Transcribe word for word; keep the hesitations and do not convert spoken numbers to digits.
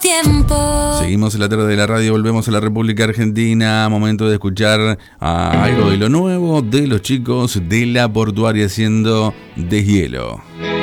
tiempo. Seguimos en la tarde de la radio, volvemos a la República Argentina. Momento de escuchar a algo de lo nuevo de los chicos de La Portuaria haciendo Deshielo.